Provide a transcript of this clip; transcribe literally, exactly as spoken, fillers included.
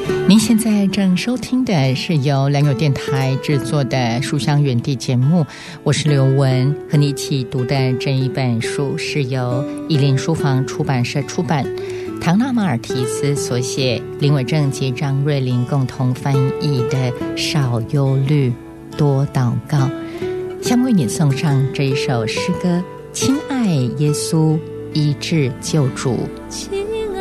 您现在正收听的是由良友电台制作的书香园地节目，我是刘雯，和你一起读的这一本书是由译林书房出版社出版，唐纳马尔提斯所写，林伟正及张瑞麟共同翻译的《少忧虑，多祷告》。下面为你送上这一首诗歌，亲爱耶稣，医治救主。 亲